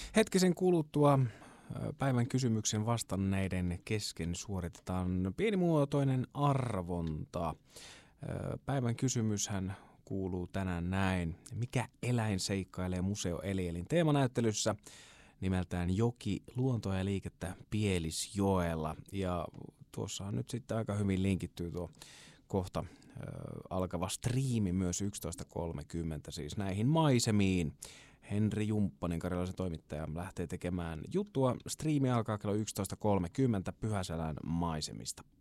Hetkisen kuluttua päivän kysymyksen vastanneiden kesken suoritetaan pienimuotoinen arvonta. Päivän kysymyshän kuuluu tänään näin. Mikä eläin seikkailee Museo Elielin teemanäyttelyssä nimeltään Joki, luontoa ja liikettä Pielisjoella? Ja tuossa nyt sitten aika hyvin linkittyy tuo kohta alkava striimi myös 11.30 siis näihin maisemiin. Henri Jumppanen, karjalaisen toimittaja, lähtee tekemään juttua. Striimi alkaa kello 11.30 Pyhäselän maisemista.